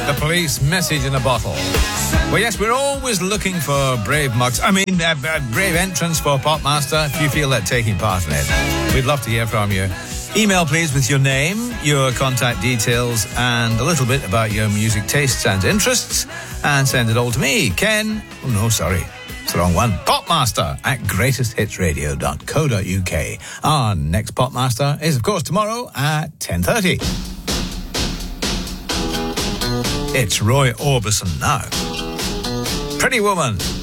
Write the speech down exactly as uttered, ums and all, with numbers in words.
The Police, Message in a Bottle. Well, yes, we're always looking for brave mugs. I mean, uh, uh, brave entrants for Popmaster, if you feel like taking part in it. We'd love to hear from you. Email, please, with your name, your contact details, and a little bit about your music tastes and interests, and send it all to me, Ken. Oh, no, sorry. It's the wrong one. Popmaster at greatest hits radio dot co dot uk. Our next Popmaster is, of course, tomorrow at ten thirty. It's Roy Orbison now. Pretty Woman.